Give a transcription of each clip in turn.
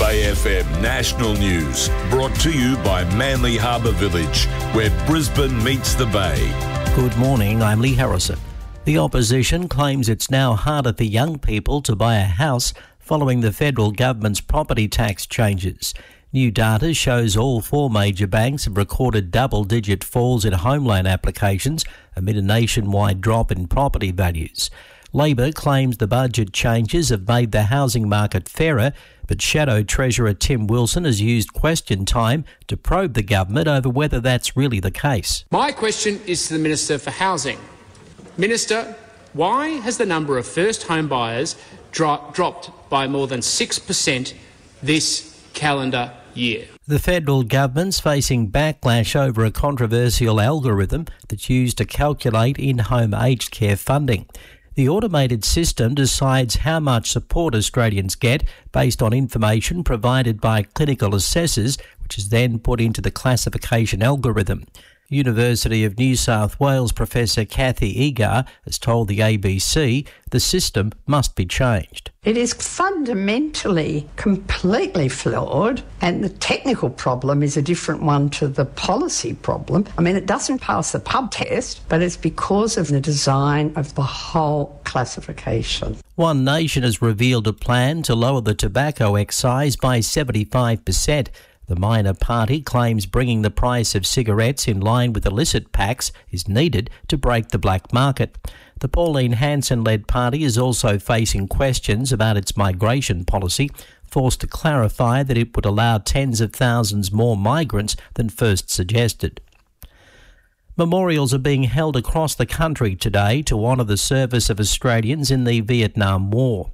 Bay FM National News, brought to you by Manly Harbour Village, where Brisbane meets the Bay. Good morning, I'm Lee Harrison. The opposition claims it's now harder for young people to buy a house following the federal government's property tax changes. New data shows all four major banks have recorded double-digit falls in home loan applications amid a nationwide drop in property values. Labor claims the budget changes have made the housing market fairer, but Shadow Treasurer Tim Wilson has used question time to probe the government over whether that's really the case. My question is to the Minister for Housing. Minister, why has the number of first home buyers dropped by more than 6% this calendar year? The federal government's facing backlash over a controversial algorithm that's used to calculate in-home aged care funding. The automated system decides how much support Australians get based on information provided by clinical assessors, which is then put into the classification algorithm. University of New South Wales Professor Kathy Egar has told the ABC the system must be changed. It is fundamentally completely flawed, and the technical problem is a different one to the policy problem. I mean, it doesn't pass the pub test, but it's because of the design of the whole classification. One Nation has revealed a plan to lower the tobacco excise by 75%. The minor party claims bringing the price of cigarettes in line with illicit packs is needed to break the black market. The Pauline Hanson-led party is also facing questions about its migration policy, forced to clarify that it would allow tens of thousands more migrants than first suggested. Memorials are being held across the country today to honour the service of Australians in the Vietnam War.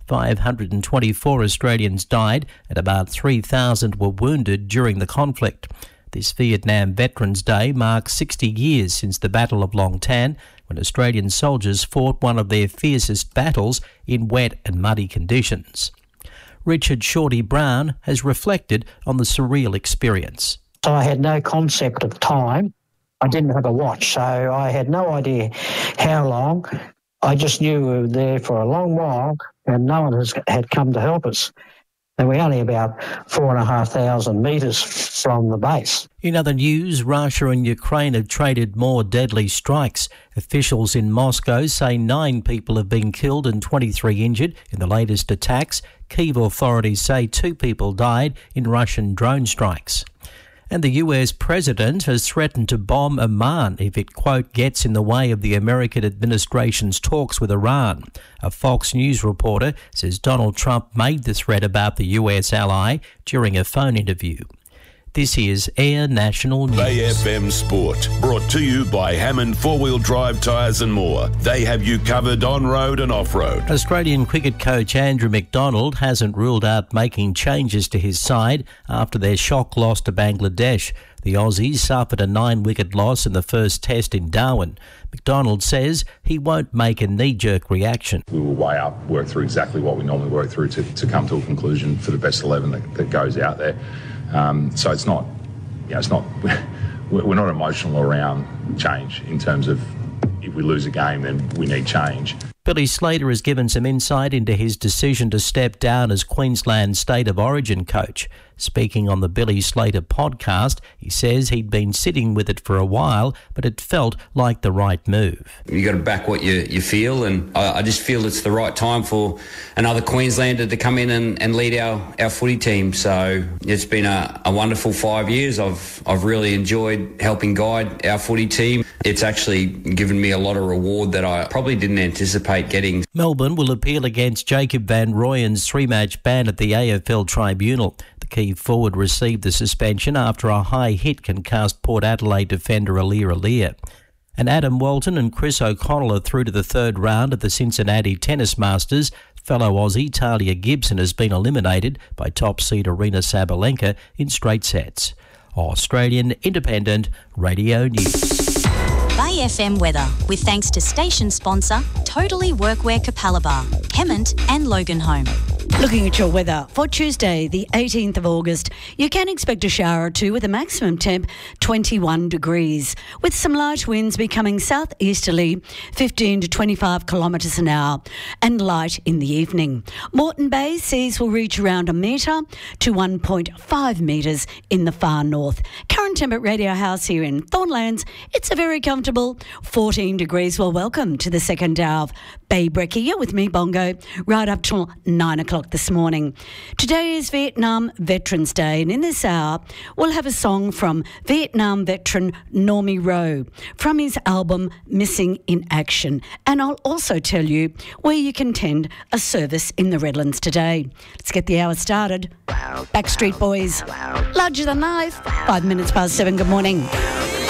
524 Australians died and about 3,000 were wounded during the conflict. This Vietnam Veterans Day marks 60 years since the Battle of Long Tan, when Australian soldiers fought one of their fiercest battles in wet and muddy conditions. Richard Shorty Brown has reflected on the surreal experience. So I had no concept of time. I didn't have a watch, so I had no idea how long. I just knew we were there for a long while and no one had come to help us. And we're only about 4,500 metres from the base. In other news, Russia and Ukraine have traded more deadly strikes. Officials in Moscow say 9 people have been killed and 23 injured in the latest attacks. Kyiv authorities say 2 people died in Russian drone strikes. And the US president has threatened to bomb Oman if it, quote, gets in the way of the American administration's talks with Iran. A Fox News reporter says Donald Trump made the threat about the US ally during a phone interview. This is Air National News. Bay FM Sport, brought to you by Hammond 4-Wheel Drive Tyres and More. They have you covered on-road and off-road. Australian cricket coach Andrew McDonald hasn't ruled out making changes to his side after their shock loss to Bangladesh. The Aussies suffered a 9-wicket loss in the first test in Darwin. McDonald says he won't make a knee-jerk reaction. We will weigh up, work through exactly what we normally work through to come to a conclusion for the best 11 that goes out there. So it's not, we're not emotional around change in terms of if we lose a game, then we need change. Billy Slater has given some insight into his decision to step down as Queensland State of Origin coach. Speaking on the Billy Slater podcast, he says he'd been sitting with it for a while, but it felt like the right move. You got to back what you feel, and I just feel it's the right time for another Queenslander to come in and lead our footy team. So it's been a wonderful 5 years. I've really enjoyed helping guide our footy team. It's actually given me a lot of reward that I probably didn't anticipate getting. Melbourne will appeal against Jacob Van Rooyen's 3-match ban at the AFL Tribunal. The key forward received the suspension after a high hit concussed Port Adelaide defender Aliir. And Adam Walton and Chris O'Connell are through to the third round at the Cincinnati Tennis Masters. Fellow Aussie Talia Gibson has been eliminated by top seed Arina Sabalenka in straight sets. Australian Independent Radio News. Bay FM weather, with thanks to station sponsor Totally Workwear Capalaba, Hemmant and Loganholme. Looking at your weather for Tuesday, the 18th of August, you can expect a shower or two with a maximum temp 21 degrees, with some light winds becoming southeasterly 15 to 25 kilometres an hour and light in the evening. Moreton Bay seas will reach around 1 metre to 1.5 metres in the far north. Current temp at Radio House here in Thornlands, it's a very comfortable 14 degrees. Well, welcome to the second hour of Bay Brekkie with me, Bongo, right up till 9 o'clock this morning. Today is Vietnam Veterans Day, and in this hour we'll have a song from Vietnam veteran Normie Rowe from his album Missing in Action, and I'll also tell you where you can attend a service in the Redlands today. Let's get the hour started. Backstreet Boys, Larger Than Life, 5 minutes past 7. Good morning.